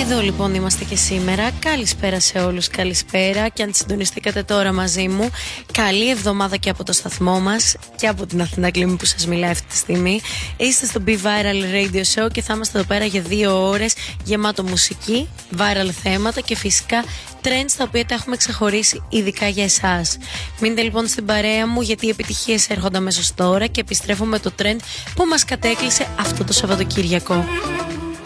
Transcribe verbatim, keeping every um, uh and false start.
Εδώ λοιπόν είμαστε και σήμερα. Καλησπέρα σε όλους, καλησπέρα. Και αν συντονιστήκατε τώρα μαζί μου, καλή εβδομάδα και από το σταθμό μας και από την Αθηνά Κλίμη που σας μιλάει αυτή τη στιγμή. Είστε στο Be Viral Radio Show και θα είμαστε εδώ πέρα για δύο ώρες γεμάτο μουσική, viral θέματα και φυσικά trends τα οποία τα έχουμε ξεχωρίσει ειδικά για εσάς. Μείνετε λοιπόν στην παρέα μου γιατί οι επιτυχίες έρχονται αμέσως τώρα και επιστρέφω με το trend που μας κατέκλυσε αυτό το Σαββατοκύριακο.